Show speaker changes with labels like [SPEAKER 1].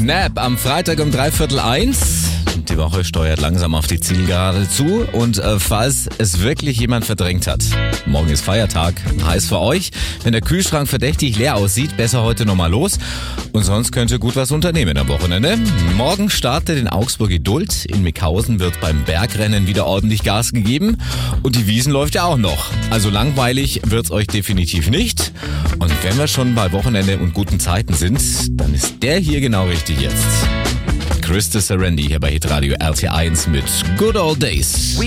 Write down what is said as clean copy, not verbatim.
[SPEAKER 1] Nap am Freitag um 12:45. Die Woche steuert langsam auf die Zielgerade zu und falls es wirklich jemand verdrängt hat, morgen ist Feiertag, heißt für euch, wenn der Kühlschrank verdächtig leer aussieht, besser heute nochmal los und sonst könnt ihr gut was unternehmen am Wochenende. Morgen startet in Augsburg Idult, in Mickhausen wird beim Bergrennen wieder ordentlich Gas gegeben und die Wiesn läuft ja auch noch. Also langweilig wird's euch definitiv nicht und wenn wir schon bei Wochenende und guten Zeiten sind, dann ist der hier genau richtig jetzt. Krista Serendi hier bei Hitradio RT1 mit Good Old Days.